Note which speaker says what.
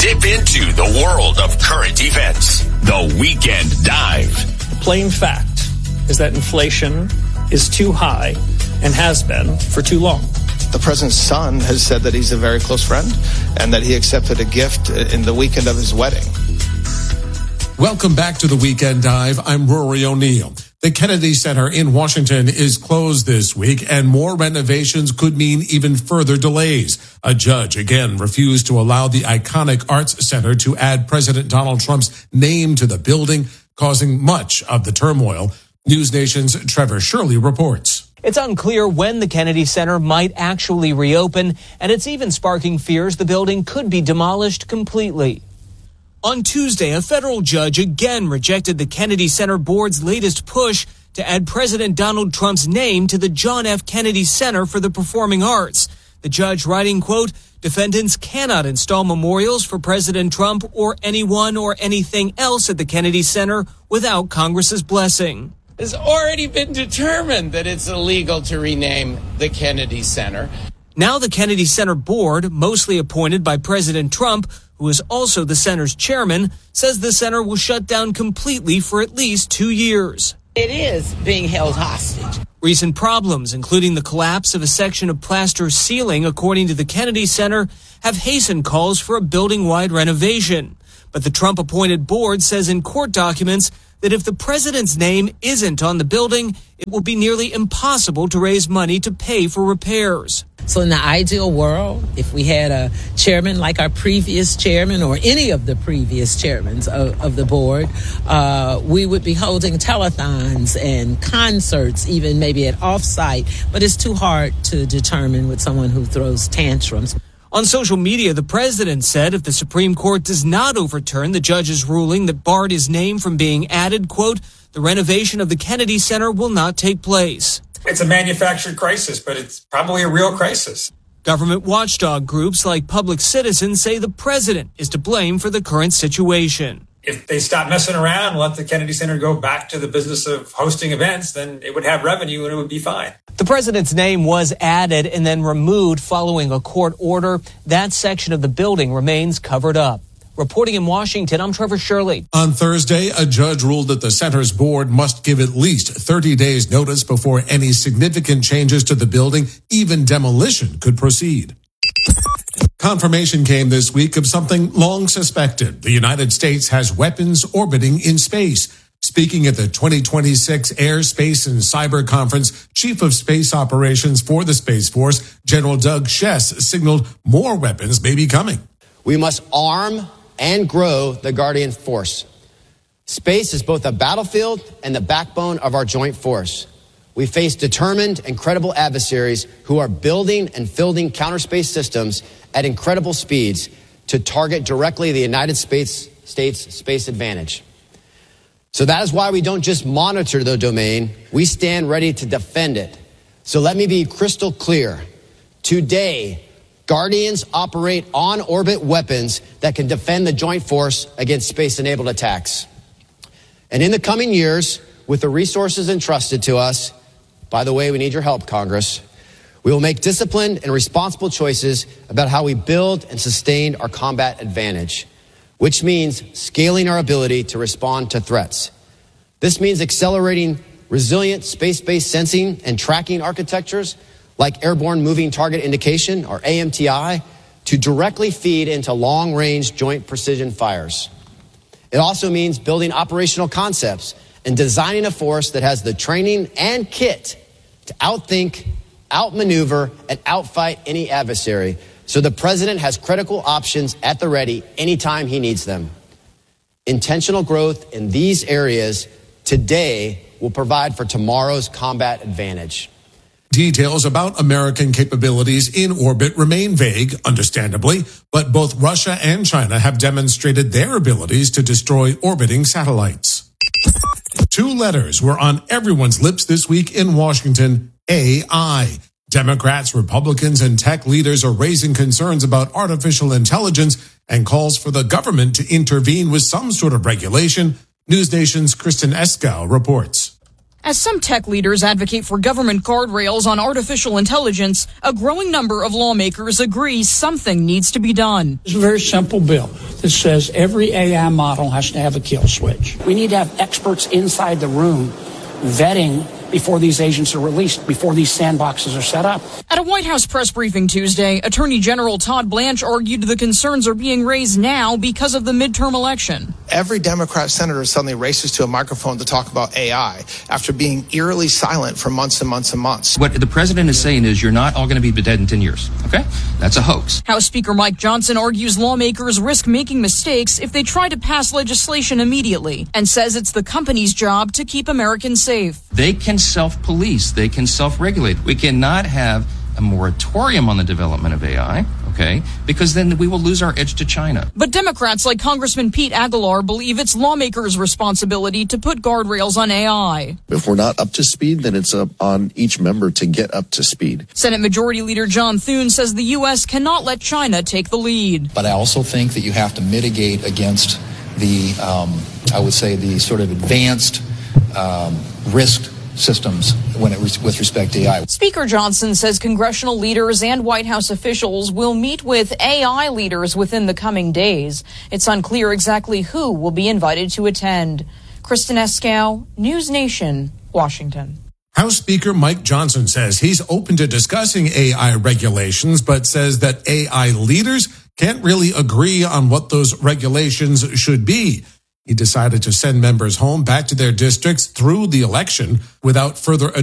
Speaker 1: Dip into the world of current events. The Weekend Dive.
Speaker 2: Plain fact is that inflation is too high and has been for too long.
Speaker 3: The president's son has said that he's a very close friend and that he accepted a gift in the weekend of his wedding.
Speaker 4: Welcome back to the Weekend Dive. I'm Rory O'Neill. The Kennedy Center in Washington is closed this week, and more renovations could mean even further delays. A judge again refused to allow the iconic Arts Center to add President Donald Trump's name to the building, causing much of the turmoil. News Nation's Trevor Shirley reports.
Speaker 5: It's unclear when the Kennedy Center might actually reopen, and it's even sparking fears the building could be demolished completely. On Tuesday, a federal judge again rejected the Kennedy Center board's latest push to add President Donald Trump's name to the John F. Kennedy Center for the Performing Arts. The judge writing, quote, defendants cannot install memorials for President Trump or anyone or anything else at the Kennedy Center without Congress's blessing.
Speaker 6: It's already been determined that it's illegal to rename the Kennedy Center.
Speaker 5: Now the Kennedy Center board, mostly appointed by President Trump, who is also the center's chairman, says the center will shut down completely for at least 2 years.
Speaker 6: It is being held hostage.
Speaker 5: Recent problems, including the collapse of a section of plaster ceiling, according to the Kennedy Center, have hastened calls for a building-wide renovation. But the Trump-appointed board says in court documents that if the president's name isn't on the building, it will be nearly impossible to raise money to pay for repairs.
Speaker 7: So in the ideal world, if we had a chairman like our previous chairman or any of the previous chairmen of the board, we would be holding telethons and concerts, even maybe at offsite. But it's too hard to determine with someone who throws tantrums.
Speaker 5: On social media, the president said if the Supreme Court does not overturn the judge's ruling that barred his name from being added, quote, the renovation of the Kennedy Center will not take place.
Speaker 8: It's a manufactured crisis, but it's probably a real crisis.
Speaker 5: Government watchdog groups like Public Citizen say the president is to blame for the current situation.
Speaker 8: If they stop messing around and let the Kennedy Center go back to the business of hosting events, then it would have revenue and it would be fine.
Speaker 5: The president's name was added and then removed following a court order. That section of the building remains covered up. Reporting in Washington, I'm Trevor Shirley.
Speaker 4: On Thursday, a judge ruled that the center's board must give at least 30 days notice before any significant changes to the building, even demolition, could proceed. Confirmation came this week of something long suspected. The United States has weapons orbiting in space. Speaking at the 2026 Air, Space, and Cyber Conference, Chief of Space Operations for the Space Force, General Doug Shess, signaled more weapons may be coming.
Speaker 9: We must arm and grow the Guardian Force. Space is both a battlefield and the backbone of our joint force. We face determined and credible adversaries who are building and fielding counterspace systems at incredible speeds to target directly the United States' space advantage. So that is why we don't just monitor the domain, we stand ready to defend it. So let me be crystal clear. Today, Guardians operate on-orbit weapons that can defend the joint force against space-enabled attacks. And in the coming years, with the resources entrusted to us, by the way, we need your help, Congress, we will make disciplined and responsible choices about how we build and sustain our combat advantage, which means scaling our ability to respond to threats. This means accelerating resilient space-based sensing and tracking architectures like Airborne Moving Target Indication, or AMTI, to directly feed into long-range joint precision fires. It also means building operational concepts and designing a force that has the training and kit to outthink, outmaneuver, and outfight any adversary, so the president has critical options at the ready anytime he needs them. Intentional growth in these areas today will provide for tomorrow's combat advantage.
Speaker 4: Details about American capabilities in orbit remain vague, understandably, but both Russia and China have demonstrated their abilities to destroy orbiting satellites. 2 letters were on everyone's lips this week in Washington: AI. Democrats, Republicans, and tech leaders are raising concerns about artificial intelligence and calls for the government to intervene with some sort of regulation. News Nation's Kristen Eskow reports.
Speaker 10: As some tech leaders advocate for government guardrails on artificial intelligence, a growing number of lawmakers agree something needs to be done.
Speaker 2: It's a very simple bill.
Speaker 11: that says every AI model has to have a kill switch. We need to have experts inside the room vetting before these agents are released, before these sandboxes are set up.
Speaker 10: At a White House press briefing Tuesday, Attorney General Todd Blanche argued the concerns are being raised now because of the midterm election.
Speaker 3: Every Democrat senator suddenly races to a microphone to talk about AI after being eerily silent for months and months and months.
Speaker 12: What the president is saying is you're not all going to be dead in 10 years, okay? That's a hoax.
Speaker 10: House Speaker Mike Johnson argues lawmakers risk making mistakes if they try to pass legislation immediately and says it's the company's job to keep Americans safe.
Speaker 12: They can self-police. They can self-regulate. We cannot have a moratorium on the development of AI, okay? Because then we will lose our edge to China.
Speaker 10: But Democrats like Congressman Pete Aguilar believe it's lawmakers' responsibility to put guardrails on AI.
Speaker 13: If we're not up to speed, then it's on each member to get up to speed.
Speaker 10: Senate Majority Leader John Thune says the U.S. cannot let China take the lead.
Speaker 14: But I also think that you have to mitigate against the, I would say, the sort of advanced risk systems with respect to AI.
Speaker 10: Speaker Johnson says congressional leaders and White House officials will meet with AI leaders within the coming days. It's unclear exactly who will be invited to attend. Kristen Eskow, News Nation, Washington.
Speaker 4: House Speaker Mike Johnson says he's open to discussing AI regulations, but says that AI leaders can't really agree on what those regulations should be. He decided to send members home back to their districts through the election without further